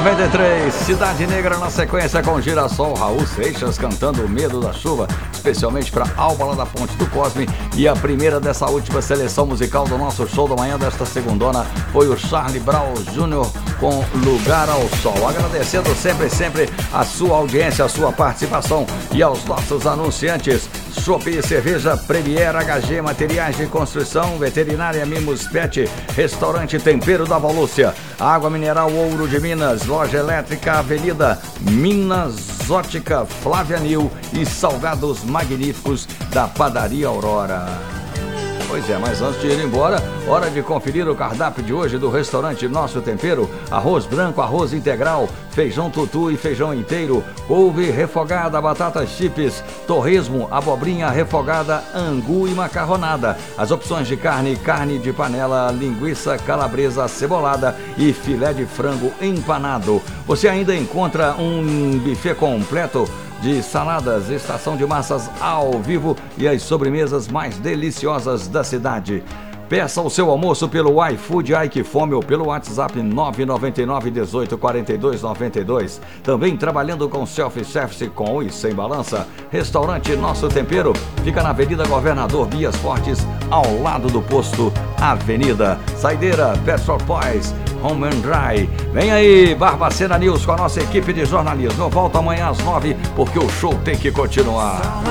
93, Cidade Negra na sequência com Girassol, Raul Seixas cantando O Medo da Chuva, especialmente para Alba lá da Ponte do Cosme. E a primeira dessa última seleção musical do nosso show da manhã desta segundona foi o Charlie Brown Jr. com Lugar ao Sol. Agradecendo sempre a sua audiência, a sua participação e aos nossos anunciantes. Chopp Cerveja Premier, HG Materiais de Construção, Veterinária Mimos Pet, Restaurante Tempero da Valúcia, Água Mineral Ouro de Minas, Loja Elétrica Avenida, Minas Ótica Flávia Nil e Salgados Magníficos da Padaria Aurora. Pois é, mas antes de ir embora, hora de conferir o cardápio de hoje do restaurante Nosso Tempero. Arroz branco, arroz integral, feijão tutu e feijão inteiro, couve refogada, batatas chips, torresmo, abobrinha refogada, angu e macarronada. As opções de carne, carne de panela, linguiça calabresa cebolada e filé de frango empanado. Você ainda encontra um buffet completo de saladas, estação de massas ao vivo e as sobremesas mais deliciosas da cidade. Peça o seu almoço pelo iFood, Ai Que Fome, ou pelo WhatsApp 999 18 42 92. Também trabalhando com self-service com e sem balança. Restaurante Nosso Tempero fica na Avenida Governador Bias Fortes, ao lado do posto Avenida. Saideira Petrol Boys, Home and Dry. Vem aí, Barbacena News com a nossa equipe de jornalismo. Eu volto amanhã às 9, porque o show tem que continuar.